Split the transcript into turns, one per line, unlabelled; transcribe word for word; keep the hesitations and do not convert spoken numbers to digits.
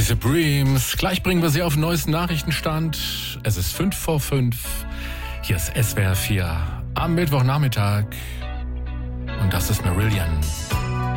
Supremes. Gleich bringen wir Sie auf den neuesten Nachrichtenstand. Es ist fünf vor fünf. Hier ist S W R vier am Mittwochnachmittag. Und das ist Marillion.